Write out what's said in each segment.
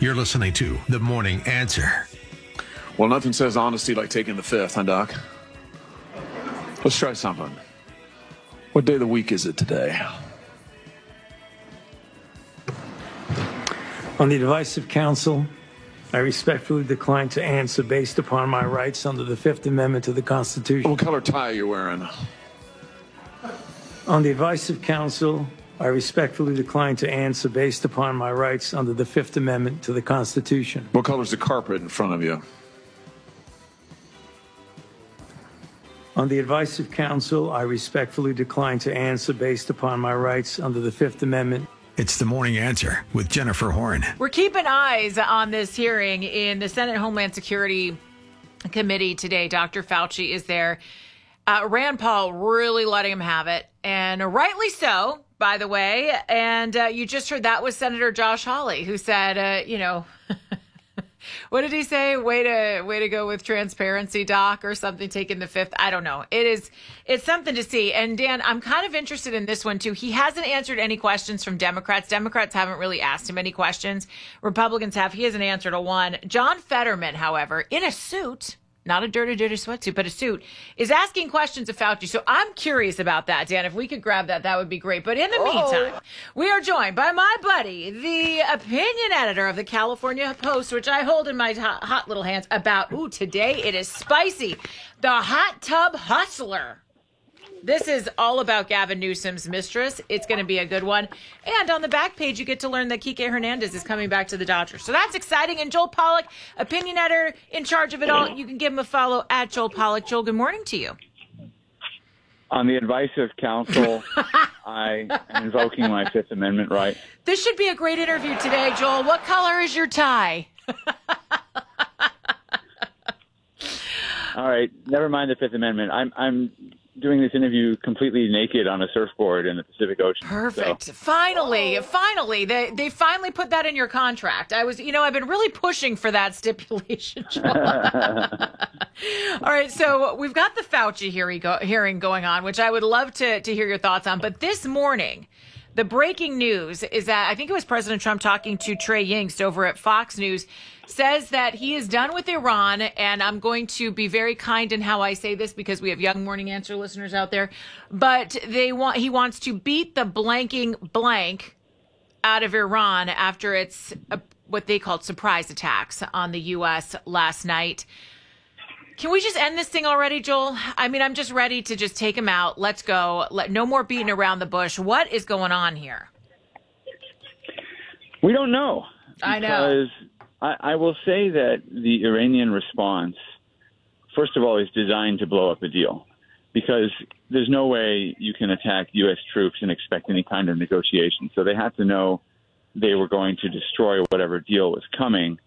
You're listening to The Morning Answer. Well, nothing says honesty like taking the fifth, huh, Doc? Let's try something. What day of the week is it today? On the advice of counsel, I respectfully decline to answer based upon my rights under the Fifth Amendment to the Constitution. What color tie are you wearing? On the advice of counsel, I respectfully decline to answer based upon my rights under the Fifth Amendment to the Constitution. What color's the carpet in front of you? On the advice of counsel, I respectfully decline to answer based upon my rights under the Fifth Amendment. It's The Morning Answer with Jennifer Horn. We're keeping eyes on this hearing in the Senate Homeland Security Committee today. Dr. Fauci is there. Rand Paul really letting him have it, and rightly so, by the way. And you just heard that was Senator Josh Hawley, who said, what did he say? Way to go with transparency, Doc, or something, taking the fifth. I don't know. It's something to see. And Dan, I'm kind of interested in this one too. He hasn't answered any questions from Democrats. Democrats haven't really asked him any questions. Republicans have. He hasn't answered a one. John Fetterman, however, in a suit, not a dirty sweatsuit, but a suit, is asking questions of Fauci. So I'm curious about that, Dan. If we could grab that, that would be great. But in the meantime, we are joined by my buddy, the opinion editor of the California Post, which I hold in my hot little hands, about, today it is spicy, the hot tub hustler. This is all about Gavin Newsom's mistress. It's going to be a good one. And on the back page, you get to learn that Kike Hernandez is coming back to the Dodgers. So that's exciting. And Joel Pollak, opinion editor, in charge of it all. You can give him a follow at Joel Pollak. Joel, good morning to you. On the advice of counsel, I am invoking my Fifth Amendment right. This should be a great interview today, Joel. What color is your tie? All right, never mind the Fifth Amendment. I'm doing this interview completely naked on a surfboard in the Pacific Ocean. Perfect. So. Finally, they finally put that in your contract. I've been really pushing for that stipulation. All right, so we've got the Fauci hearing going on, which I would love to hear your thoughts on. But this morning, the breaking news is that I think it was President Trump talking to Trey Yingst over at Fox News, says that he is done with Iran, and I'm going to be very kind in how I say this because we have young Morning Answer listeners out there, but he wants to beat the blanking blank out of Iran after its what they called surprise attacks on the U.S. last night. Can we just end this thing already, Joel? I mean, I'm just ready to just take him out. Let's go. No more beating around the bush. What is going on here? We don't know. I know. I will say that the Iranian response, first of all, is designed to blow up a deal because there's no way you can attack U.S. troops and expect any kind of negotiation. So they had to know they were going to destroy whatever deal was coming.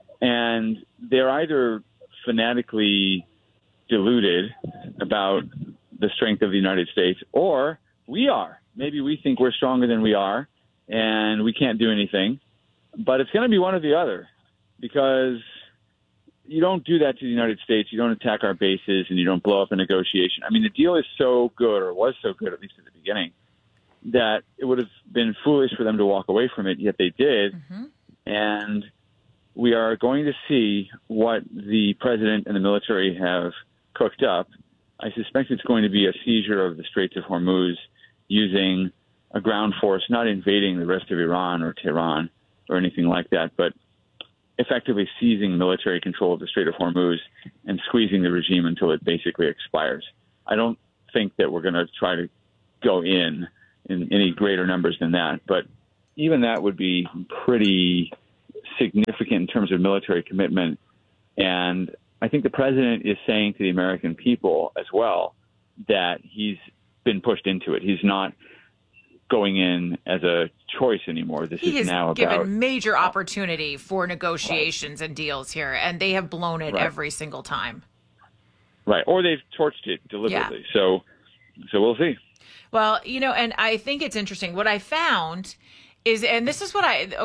And they're either fanatically deluded about the strength of the United States, or we are. Maybe we think we're stronger than we are and we can't do anything. But it's going to be one or the other. Because you don't do that to the United States. You don't attack our bases and you don't blow up a negotiation. I mean, the deal is so good, or was so good, at least at the beginning, that it would have been foolish for them to walk away from it, yet they did. Mm-hmm. And we are going to see what the president and the military have cooked up. I suspect it's going to be a seizure of the Straits of Hormuz using a ground force, not invading the rest of Iran or Tehran or anything like that, but effectively seizing military control of the Strait of Hormuz and squeezing the regime until it basically expires. I don't think that we're going to try to go in any greater numbers than that, but even that would be pretty significant in terms of military commitment. And I think the president is saying to the American people as well that he's been pushed into it. He's not going in as a choice anymore. This is now about... He has given major opportunity for negotiations and deals here, and they have blown it every single time. Right. Or they've torched it deliberately. Yeah. So we'll see. Well, and I think it's interesting. What I found is, and this is what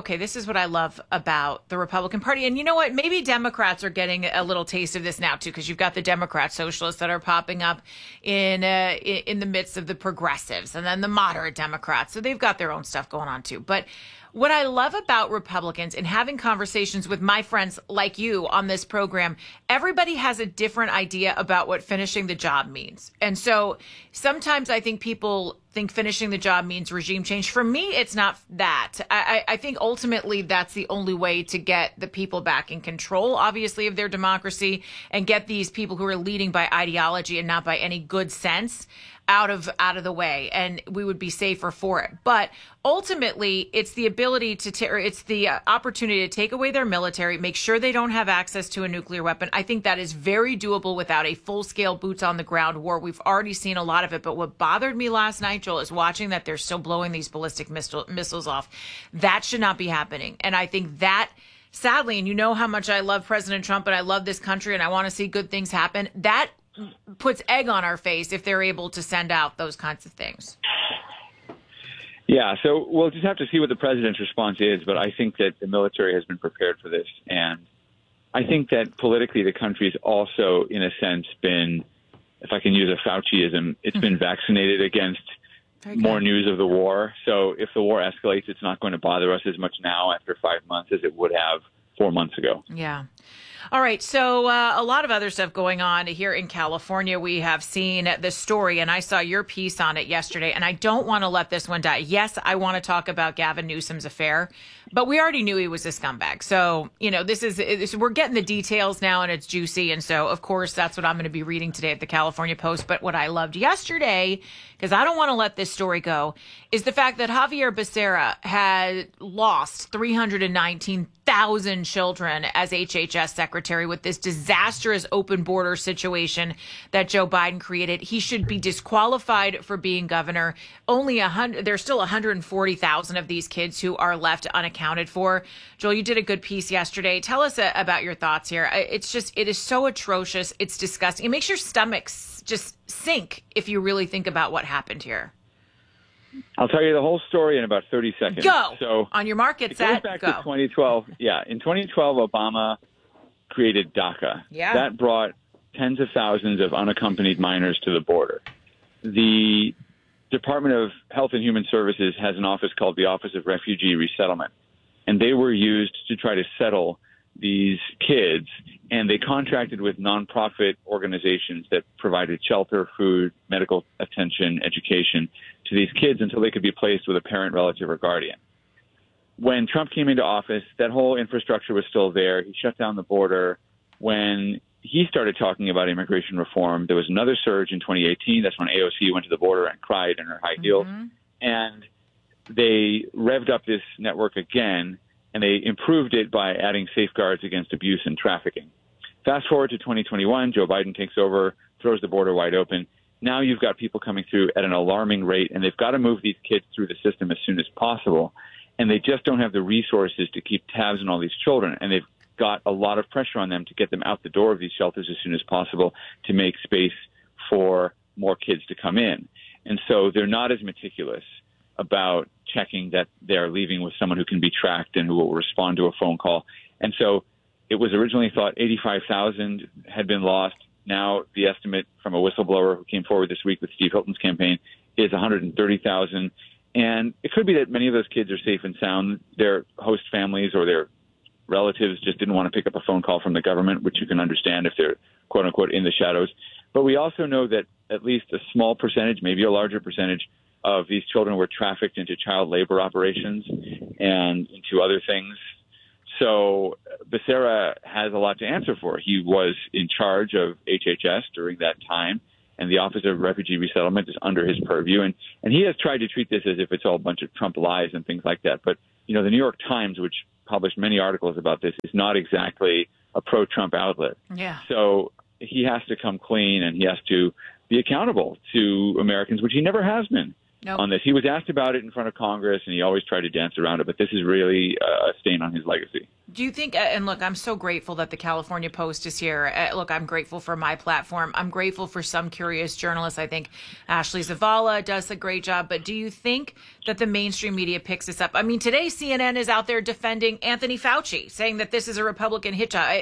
I love about the Republican Party. And you know what? Maybe Democrats are getting a little taste of this now, too, because you've got the Democrat socialists that are popping up in the midst of the progressives and then the moderate Democrats. So they've got their own stuff going on, too. But What I love about Republicans and having conversations with my friends like you on this program, everybody has a different idea about what finishing the job means. And so sometimes I think people think finishing the job means regime change. For me, it's not that. I think ultimately that's the only way to get the people back in control, obviously, of their democracy and get these people who are leading by ideology and not by any good sense out of the way, and we would be safer for it. But ultimately, it's the ability it's the opportunity to take away their military, make sure they don't have access to a nuclear weapon. I think that is very doable without a full-scale boots-on-the-ground war. We've already seen a lot of it, but what bothered me last night, Joel, is watching that they're still blowing these ballistic missiles off. That should not be happening, and I think that, sadly, and you know how much I love President Trump and I love this country and I want to see good things happen, that puts egg on our face if they're able to send out those kinds of things. Yeah, so we'll just have to see what the president's response is, but I think that the military has been prepared for this. And I think that politically the country's also, in a sense, been, if I can use a Fauciism, it's been vaccinated against more news of the war. So if the war escalates, it's not going to bother us as much now after 5 months as it would have 4 months ago. Yeah. All right. So a lot of other stuff going on here in California. We have seen the story, and I saw your piece on it yesterday, and I don't want to let this one die. Yes, I want to talk about Gavin Newsom's affair, but we already knew he was a scumbag. So, you know, we're getting the details now, and it's juicy. And so, of course, that's what I'm going to be reading today at the California Post. But what I loved yesterday, because I don't want to let this story go, is the fact that Xavier Becerra had lost 319,000 children as HHS secretary with this disastrous open border situation that Joe Biden created. He should be disqualified for being governor. There's still 140,000 of these kids who are left unaccounted for. Joel, you did a good piece yesterday. Tell us about your thoughts here. It is so atrocious. It's disgusting. It makes your stomach just sink if you really think about what happened here. I'll tell you the whole story in about 30 seconds. Go. So on your mark, get set, go. Back to 2012. Yeah, in 2012, Obama created DACA. Yeah. That brought tens of thousands of unaccompanied minors to the border. The Department of Health and Human Services has an office called the Office of Refugee Resettlement, and they were used to try to settle these kids, and they contracted with nonprofit organizations that provided shelter, food, medical attention, education to these kids until they could be placed with a parent, relative, or guardian. When Trump came into office, that whole infrastructure was still there. He shut down the border. When he started talking about immigration reform, there was another surge in 2018. That's when AOC went to the border and cried in her high heels. And they revved up this network again, and they improved it by adding safeguards against abuse and trafficking. Fast forward to 2021, Joe Biden takes over, throws the border wide open. Now you've got people coming through at an alarming rate, and they've got to move these kids through the system as soon as possible. And they just don't have the resources to keep tabs on all these children. And they've got a lot of pressure on them to get them out the door of these shelters as soon as possible to make space for more kids to come in. And so they're not as meticulous about checking that they're leaving with someone who can be tracked and who will respond to a phone call. And so it was originally thought 85,000 had been lost. Now the estimate from a whistleblower who came forward this week with Steve Hilton's campaign is 130,000. And it could be that many of those kids are safe and sound. Their host families or their relatives just didn't want to pick up a phone call from the government, which you can understand if they're, quote unquote, in the shadows. But we also know that at least a small percentage, maybe a larger percentage, of these children were trafficked into child labor operations and into other things. So Becerra has a lot to answer for. He was in charge of HHS during that time, and the Office of Refugee Resettlement is under his purview. And he has tried to treat this as if it's all a bunch of Trump lies and things like that. But, you know, the New York Times, which published many articles about this, is not exactly a pro-Trump outlet. Yeah. So he has to come clean, and he has to be accountable to Americans, which he never has been. Nope. On this. He was asked about it in front of Congress, and he always tried to dance around it, but this is really a stain on his legacy. Do you think, and look, I'm so grateful that the California Post is here. Look, I'm grateful for my platform. I'm grateful for some curious journalists. I think Ashley Zavala does a great job, but do you think that the mainstream media picks this up? I mean, today CNN is out there defending Anthony Fauci, saying that this is a Republican hit job.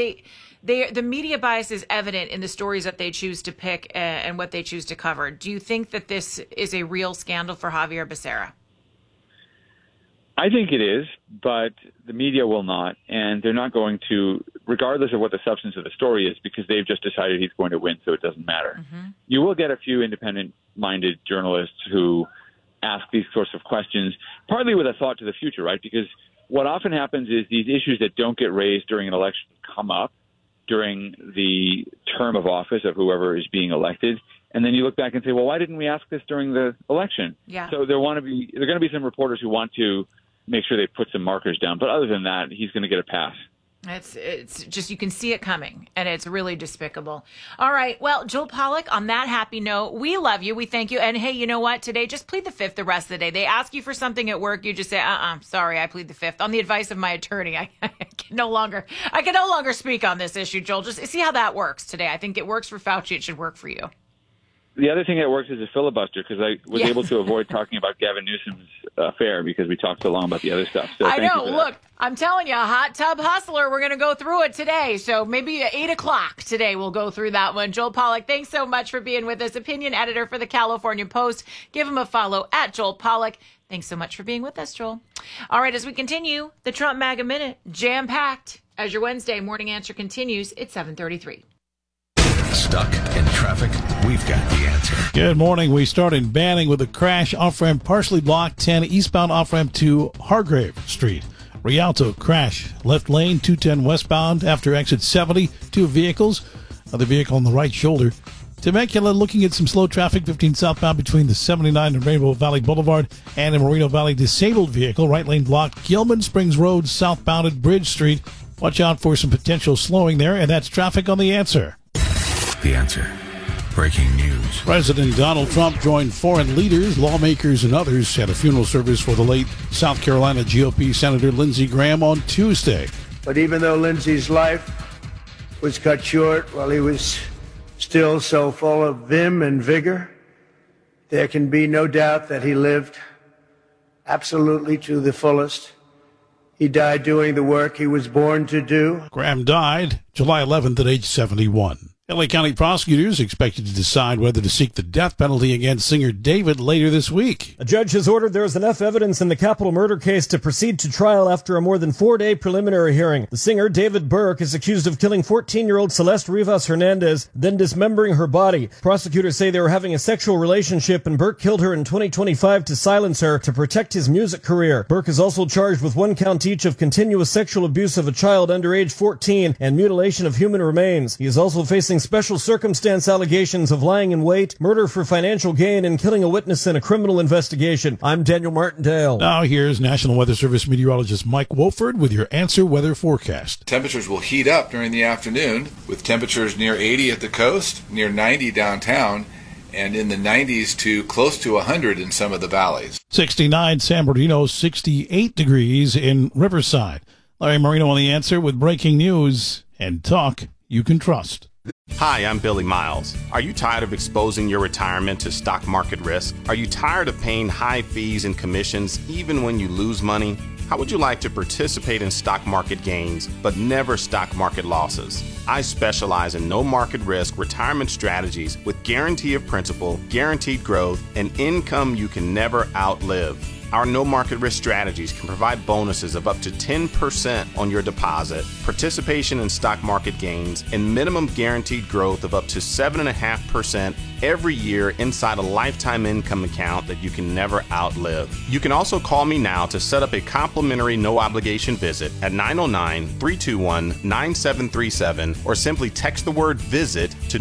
The media bias is evident in the stories that they choose to pick and what they choose to cover. Do you think that this is a real scandal for Xavier Becerra? I think it is, but the media will not, and they're not going to, regardless of what the substance of the story is, because they've just decided he's going to win, so it doesn't matter. Mm-hmm. You will get a few independent-minded journalists who ask these sorts of questions, partly with a thought to the future, right? Because what often happens is these issues that don't get raised during an election come up during the term of office of whoever is being elected. And then you look back and say, well, why didn't we ask this during the election? Yeah. So there are going to be some reporters who want to make sure they put some markers down. But other than that, he's going to get a pass. It's just, you can see it coming, and it's really despicable. All right. Well, Joel Pollak, on that happy note, we love you. We thank you. And hey, you know what? Today, just plead the fifth the rest of the day. They ask you for something at work. You just say, sorry, I plead the fifth. On the advice of my attorney, I can no longer speak on this issue, Joel. Just see how that works today. I think it works for Fauci. It should work for you. The other thing that works is a filibuster, because I was able to avoid talking about Gavin Newsom's affair because we talked so long about the other stuff. So I know. Look, I'm telling you, Hot Tub Hustler, we're going to go through it today. So maybe at 8 o'clock today, we'll go through that one. Joel Pollak, thanks so much for being with us. Opinion editor for the California Post. Give him a follow at Joel Pollak. Thanks so much for being with us, Joel. All right, as we continue, the Trump MAGA Minute, jam-packed. As your Wednesday morning answer continues, it's 7:33. Stuck in traffic? We've got the answer. Good morning. We start in Banning with a crash off-ramp partially blocked 10 eastbound off-ramp to Hargrave Street. Rialto crash left lane 210 westbound after exit 70. Two vehicles. Other vehicle on the right shoulder. Temecula looking at some slow traffic 15 southbound between the 79 and Rainbow Valley Boulevard and in Moreno Valley. Disabled vehicle right lane blocked. Gilman Springs Road southbound at Bridge Street. Watch out for some potential slowing there, and that's traffic on the answer. The answer. Breaking news. President Donald Trump joined foreign leaders, lawmakers, and others at a funeral service for the late South Carolina GOP Senator Lindsey Graham on Tuesday. But even though Lindsey's life was cut short while he was still so full of vim and vigor, there can be no doubt that he lived absolutely to the fullest. He died doing the work he was born to do. Graham died July 11th at age 71. LA County prosecutors expected to decide whether to seek the death penalty against singer David later this week. A judge has ordered there is enough evidence in the capital murder case to proceed to trial after a more than 4-day preliminary hearing. The singer, David Burke, is accused of killing 14-year-old Celeste Rivas Hernandez, then dismembering her body. Prosecutors say they were having a sexual relationship, and Burke killed her in 2025 to silence her to protect his music career. Burke is also charged with 1 count each of continuous sexual abuse of a child under age 14 and mutilation of human remains. He is also facing special circumstance allegations of lying in wait, murder for financial gain, and killing a witness in a criminal investigation. I'm Daniel Martindale. Now here's National Weather Service meteorologist Mike Wolford with your Answer Weather forecast. Temperatures will heat up during the afternoon, with temperatures near 80 at the coast, near 90 downtown, and in the 90s to close to 100 in some of the valleys. 69 San Bernardino, 68 degrees in Riverside. Larry Marino on the Answer with breaking news and talk you can trust. Hi, I'm Billy Miles. Are you tired of exposing your retirement to stock market risk? Are you tired of paying high fees and commissions even when you lose money? How would you like to participate in stock market gains but never stock market losses? I specialize in no market risk retirement strategies with guarantee of principal, guaranteed growth, and income you can never outlive. Our no market risk strategies can provide bonuses of up to 10% on your deposit, participation in stock market gains, and minimum guaranteed growth of up to 7.5% every year inside a lifetime income account that you can never outlive. You can also call me now to set up a complimentary no obligation visit at 909-321-9737 or simply text the word visit to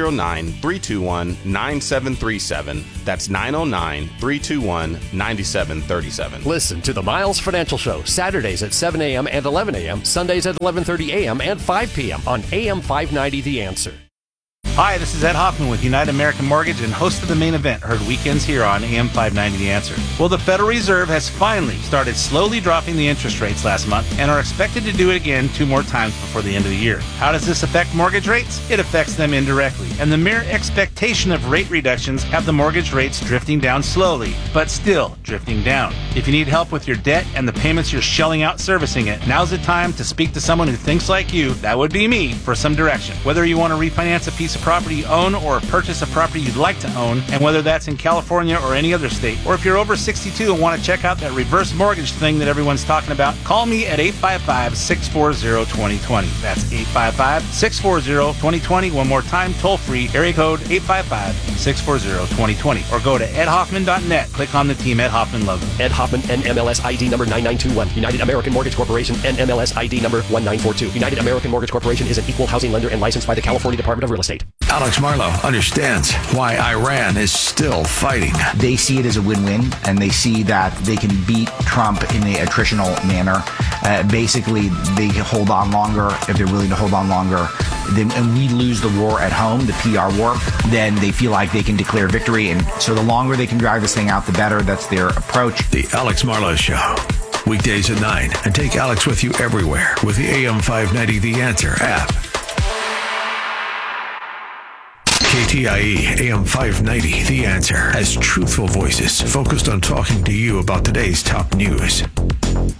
909-321-9737. That's 909-321-9737. Listen to the Miles Financial Show Saturdays at 7 a.m. and 11 a.m., Sundays at 11:30 a.m. and 5 p.m. on AM 590 The Answer. Hi, this is Ed Hoffman with United American Mortgage and host of The Main Event, heard weekends here on AM 590 The Answer. Well, the Federal Reserve has finally started slowly dropping the interest rates last month and are expected to do it again 2 more times before the end of the year. How does this affect mortgage rates? It affects them indirectly, and the mere expectation of rate reductions have the mortgage rates drifting down slowly, but still drifting down. If you need help with your debt and the payments you're shelling out servicing it, now's the time to speak to someone who thinks like you, that would be me, for some direction. Whether you want to refinance a piece of property you own or purchase a property you'd like to own, and whether that's in California or any other state. Or if you're over 62 and want to check out that reverse mortgage thing that everyone's talking about, call me at 855-640-2020. That's 855-640-2020. One more time, toll free, area code 855-640-2020. Or go to edhoffman.net. Click on the Team Ed Hoffman logo. Ed Hoffman, NMLS ID number 9921. United American Mortgage Corporation, NMLS ID number 1942. United American Mortgage Corporation is an equal housing lender and licensed by the California Department of Real Estate. Alex Marlow understands why Iran is still fighting. They see it as a win-win, and they see that they can beat Trump in the attritional manner. Basically, they hold on longer if they're willing to hold on longer. And we lose the war at home, the PR war, then they feel like they can declare victory. And so the longer they can drag this thing out, the better. That's their approach. The Alex Marlow Show. Weekdays at 9. And take Alex with you everywhere with the AM 590 The Answer app. KTIE AM 590 The Answer has truthful voices focused on talking to you about today's top news.